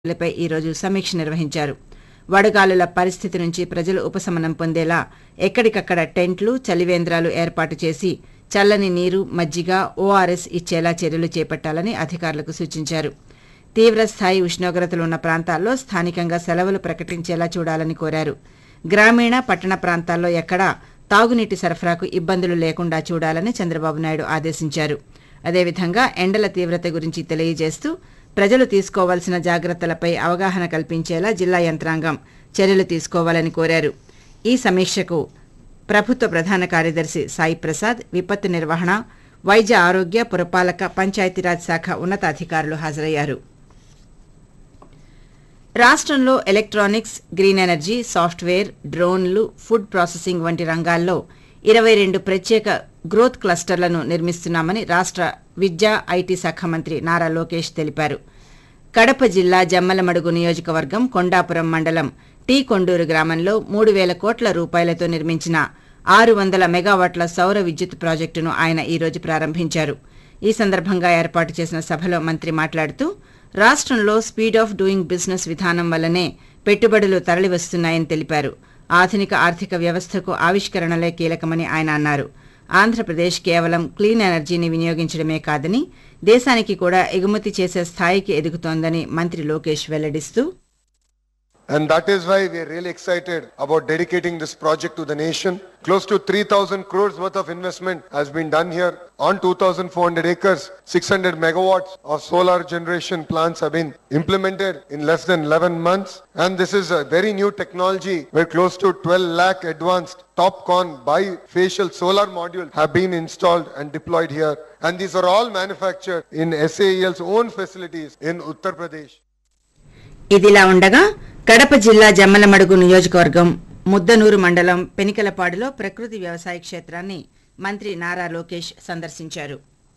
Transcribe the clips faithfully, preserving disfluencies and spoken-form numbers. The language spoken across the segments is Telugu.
లపై ఈరోజు సమీక్ష నిర్వహించారు. వడగాలుల పరిస్థితి నుంచి ప్రజలు ఉపశమనం పొందేలా ఎక్కడికక్కడ టెంట్లు, చలివేంద్రాలు ఏర్పాటు చేసి చల్లని నీరు, మజ్జిగ, ఓఆర్ఎస్ ఇచ్చేలా చర్యలు చేపట్టాలని అధికారులకు సూచించారు. తీవ్రస్థాయి ఉష్ణోగ్రతలు ఉన్న ప్రాంతాల్లో స్థానికంగా సెలవులు ప్రకటించేలా చూడాలని కోరారు. గ్రామీణ, పట్టణ ప్రాంతాల్లో ఎక్కడా తాగునీటి సరఫరాకు ఇబ్బందులు లేకుండా చూడాలని చంద్రబాబు నాయుడు ఆదేశించారు. అదేవిధంగా ఎండల తీవ్రత గురించి తెలియజేస్తూ ప్రజలు తీసుకోవాల్సిన జాగ్రత్తలపై అవగాహన కల్పించేలా జిల్లా యంత్రాంగం చర్యలు తీసుకోవాలని కోరారు. ఈ సమీక్షకు ప్రభుత్వ ప్రధాన కార్యదర్శి సాయి ప్రసాద్, విపత్తు నిర్వహణ, వైద్య ఆరోగ్య, పురపాలక, పంచాయతీరాజ్ శాఖ ఉన్నతాధికారులు హాజరయ్యారు. రాష్ట్రంలో ఎలక్ట్రానిక్స్, గ్రీన్ ఎనర్జీ, సాఫ్ట్వేర్, డ్రోన్లు, ఫుడ్ ప్రాసెసింగ్ వంటి రంగాల్లో ఇరవై రెండు ప్రత్యేక గ్రోత్ క్లస్టర్లను నిర్మిస్తున్నామని రాష్ట్ర విద్యా, ఐటీ శాఖ మంత్రి నారా లోకేష్ తెలిపారు. కడప జిల్లా జమ్మలమడుగు నియోజకవర్గం కొండాపురం మండలం టీ కొండూరు గ్రామంలో మూడు వేల కోట్ల రూపాయలతో నిర్మించిన ఆరు వందల మెగావాట్ల సౌర విద్యుత్ ప్రాజెక్టును ఆయన ఈరోజు ప్రారంభించారు. ఈ సందర్భంగా ఏర్పాటు చేసిన సభలో మంత్రి మాట్లాడుతూ రాష్ట్రంలో స్పీడ్ ఆఫ్ డూయింగ్ బిజినెస్ విధానం వల్లనే పెట్టుబడులు తరలివస్తున్నాయని తెలిపారు. ఆధునిక ఆర్థిక వ్యవస్థకు ఆవిష్కరణలే కీలకమని ఆయన అన్నారు. ఆంధ్రప్రదేశ్ కేవలం క్లీన్ ఎనర్జీని వినియోగించడమే కాదని దేశానికి కూడా ఎగుమతి చేసే స్థాయికి ఎదుగుతోందని మంత్రి Lokesh వెల్లడిస్తూ, And that is why we are really excited about dedicating this project to the nation. Close to three thousand crores worth of investment has been done here on two thousand four hundred acres. six hundred megawatts of solar generation plants have been implemented in less than eleven months. And this is a very new technology where close to twelve lakh advanced TOPCon bifacial solar modules have been installed and deployed here. And these are all manufactured in S A E L's own facilities in Uttar Pradesh. ఇదిలా ఉండగా కడప జిల్లా జమ్మలమడుగు నియోజకవర్గం ముద్దనూరు మండలం పెనికలపాడులో ప్రకృతి వ్యవసాయ క్షేత్రాన్ని మంత్రి నారా లోకేష్ సందర్శించారు.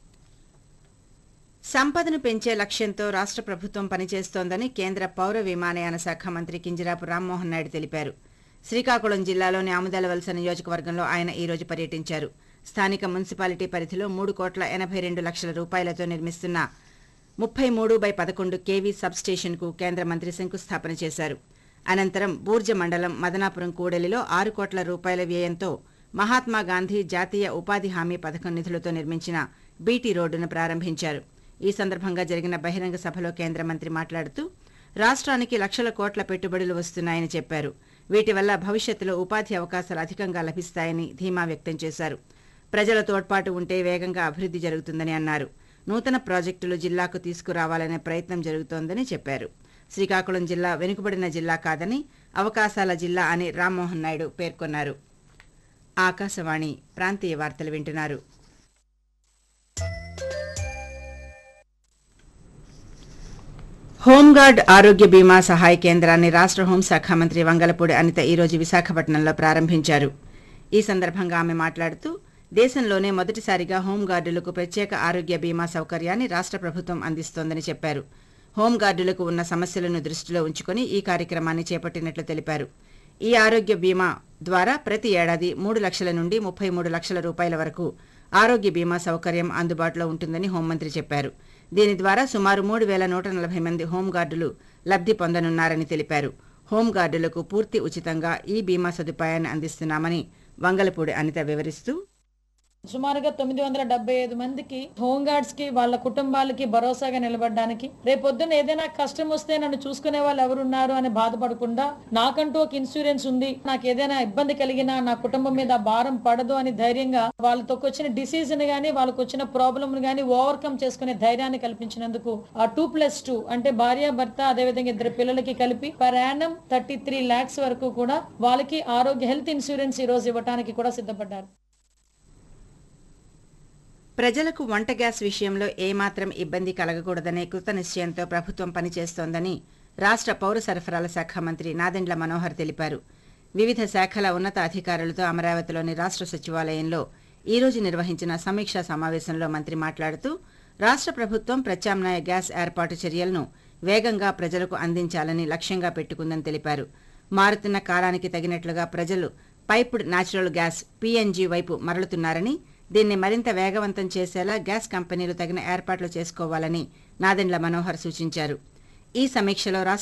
సంపదను పెంచే లక్ష్యంతో రాష్ట్ర ప్రభుత్వం పనిచేస్తోందని కేంద్ర పౌర విమానయాన శాఖ మంత్రి కింజరాపు రామ్మోహన్ నాయుడు తెలిపారు. శ్రీకాకుళం జిల్లాలోని ఆముదాలవలస నియోజకవర్గంలో ఆయన ఈరోజు పర్యటించారు. స్థానిక మున్సిపాలిటీ పరిధిలో మూడు కోట్ల ఎనభై రెండు లక్షల రూపాయలతో నిర్మిస్తున్న ముప్పై మూడు బై పదకొండు కేవీ సబ్స్టేషన్కు కేంద్ర మంత్రి శంకుస్థాపన చేశారు. అనంతరం బూర్జ మండలం మదనాపురం కూడలిలో ఆరు కోట్ల రూపాయల వ్యయంతో మహాత్మాగాంధీ జాతీయ ఉపాధి హామీ పథకం నిధులతో నిర్మించిన బీటీ రోడ్డును ప్రారంభించారు. ఈ సందర్భంగా జరిగిన బహిరంగ సభలో కేంద్ర మంత్రి మాట్లాడుతూ రాష్ట్రానికి లక్షల కోట్ల పెట్టుబడులు వస్తున్నాయని చెప్పారు. వీటి వల్ల భవిష్యత్తులో ఉపాధి అవకాశాలు అధికంగా లభిస్తాయని ధీమా వ్యక్తం చేశారు. ప్రజల తోడ్పాటు ఉంటే వేగంగా అభివృద్ధి జరుగుతుందని అన్నారు. నూతన ప్రాజెక్టులు జిల్లాకు తీసుకురావాలనే ప్రయత్నం జరుగుతోందని చెప్పారు. శ్రీకాకుళం జిల్లా వెనుకబడిన జిల్లా కాదని అవకాశాల జిల్లా అని రామ్మోహన్ నాయుడు పేర్కొన్నారు. ఆకాశవాణి ప్రాంతీయ వార్తలు వింటున్నారు. హోంగార్డ్ ఆరోగ్య బీమా సహాయ కేంద్రాన్ని రాష్ట్ర హోంశాఖ మంత్రి వంగలపూడి అనిత ఈరోజు విశాఖపట్నంలో ప్రారంభించారు. ఈ సందర్భంగా ఆమె మాట్లాడుతూ దేశంలోనే మొదటిసారిగా హోంగార్డులకు ప్రత్యేక ఆరోగ్య బీమా సౌకర్యాన్ని రాష్ట్ర ప్రభుత్వం అందిస్తోందని చెప్పారు. హోంగార్డులకు ఉన్న సమస్యలను దృష్టిలో ఉంచుకుని ఈ కార్యక్రమాన్ని చేపట్టినట్లు తెలిపారు. ఈ ఆరోగ్య బీమా ద్వారా ప్రతి ఏడాది మూడు లక్షల నుండి ముప్పై మూడు లక్షల రూపాయల వరకు ఆరోగ్య బీమా సౌకర్యం అందుబాటులో ఉంటుందని హోంమంత్రి చెప్పారు. దీని ద్వారా సుమారు మూడు వేల నూట నలభై మంది హోంగార్డులు లబ్ధి పొందనున్నారని తెలిపారు. హోంగార్డులకు పూర్తి ఉచితంగా ఈ బీమా సదుపాయాన్ని అందిస్తున్నామని వంగలపూడి అనిత వివరిస్తూ, సుమారుగా తొమ్మిది వందల డెబ్బై ఐదు మందికి హోంగార్డ్స్ కి వాళ్ళ కుటుంబాలకి భరోసాగా నిలబడడానికి, రేపొద్దున ఏదైనా కష్టం వస్తే నన్ను చూసుకునే వాళ్ళు ఎవరున్నారు అని బాధపడకుండా నాకంటూ ఒక ఇన్సూరెన్స్ ఉంది, నాకు ఏదైనా ఇబ్బంది కలిగినా నా కుటుంబం మీద భారం పడదు అని ధైర్యంగా వాళ్ళతో వచ్చిన డిసీజ్ ని గానీ వాళ్ళకి వచ్చిన ప్రాబ్లమ్ ని గానీ ఓవర్కమ్ చేసుకునే ధైర్యాన్ని కల్పించినందుకు ఆ టూ ప్లస్ టూ అంటే భార్య భర్త అదేవిధంగా ఇద్దరు పిల్లలకి కలిపి per annum thirty three lakhs వరకు కూడా వాళ్ళకి ఆరోగ్య హెల్త్ ఇన్సూరెన్స్ ఈ రోజు ఇవ్వడానికి కూడా సిద్ధపడ్డారు. ప్రజలకు వంట గ్యాస్ విషయంలో ఏమాత్రం ఇబ్బంది కలగకూడదనే కృత నిశ్చయంతో ప్రభుత్వం పనిచేస్తోందని రాష్ట్ర పౌర సరఫరాల శాఖ మంత్రి నాదెండ్ల మనోహర్ తెలిపారు. వివిధ శాఖల ఉన్నత అధికారులతో అమరావతిలోని రాష్ట్ర సచివాలయంలో ఈరోజు నిర్వహించిన సమీక్షా సమావేశంలో మంత్రి మాట్లాడుతూ రాష్ట్ర ప్రభుత్వం ప్రత్యామ్నాయ గ్యాస్ ఏర్పాటు చర్యలను వేగంగా ప్రజలకు అందించాలని లక్ష్యంగా పెట్టుకుందని తెలిపారు. మారుతున్న కాలానికి తగినట్లుగా ప్రజలు పైప్డ్ న్యాచురల్ గ్యాస్ పీఎన్జీ వైపు మరలుతున్నారని, దీన్ని మరింత వేగవంతం చేసేలా గ్యాస్ కంపెనీలు తగిన ఏర్పాట్లు చేసుకోవాలని నాదెండ్ల మనోహర్ సూచించారు. ఈ సమీక్షలో రాష్ట్ర